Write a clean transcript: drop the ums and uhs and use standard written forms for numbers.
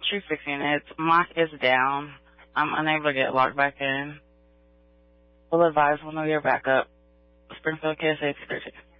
tree fixing. Its mock is down. I'm unable to get logged back in. We'll advise when we are back up. Springfield KSA 213.